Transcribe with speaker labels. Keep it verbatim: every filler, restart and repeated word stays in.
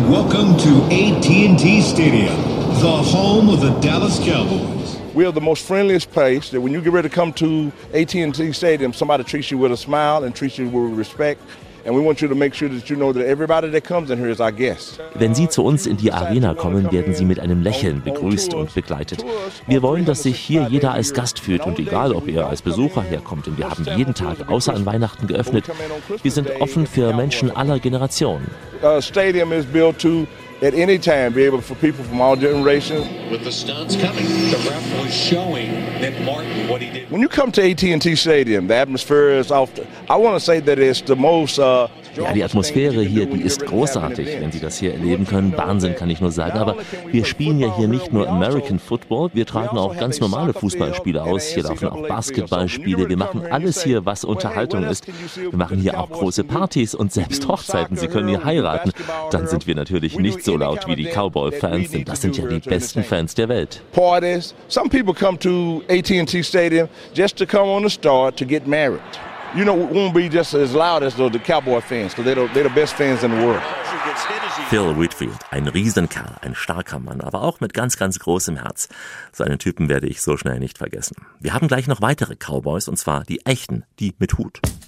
Speaker 1: Welcome to A T and T Stadium, the home of the Dallas Cowboys.
Speaker 2: We are the most friendliest place that when you get ready to come to A T and T Stadium, somebody treats you with a smile and treats you with respect. And we want you to make sure that you know that everybody that comes in here is our guest.
Speaker 3: Wenn Sie zu uns in die Arena kommen, werden Sie mit einem Lächeln begrüßt und begleitet. Wir wollen, dass sich hier jeder als Gast fühlt und egal, ob er als Besucher herkommt. Und wir haben jeden Tag außer an Weihnachten geöffnet. Wir sind offen für Menschen aller Generationen.
Speaker 2: Uh, stadium is built to at any time be able for people from all generations.
Speaker 4: With the stunts coming, the ref was showing Nick Martin what he did.
Speaker 2: When you come to A T and T Stadium, the atmosphere is off. The, I want to say that it's the most. Uh,
Speaker 3: Ja, die Atmosphäre hier, die ist großartig, wenn Sie das hier erleben können. Wahnsinn, kann ich nur sagen. Aber wir spielen ja hier nicht nur American Football, wir tragen auch ganz normale Fußballspiele aus. Hier laufen auch Basketballspiele. Wir machen alles hier, was Unterhaltung ist. Wir machen hier auch große Partys und selbst Hochzeiten. Sie können hier heiraten. Dann sind wir natürlich nicht so laut wie die Cowboy-Fans, denn das sind ja die besten Fans der Welt.
Speaker 2: Parties. Some people come to A T and T Stadium just to come on the star to get married. You know, we won't be just as loud as the Cowboy fans, because they're, they're the best fans in the world.
Speaker 3: Phil Whitfield, ein Riesenkerl, ein starker Mann, aber auch mit ganz, ganz großem Herz. So einen Typen werde ich so schnell nicht vergessen. Wir haben gleich noch weitere Cowboys, und zwar die echten, die mit Hut.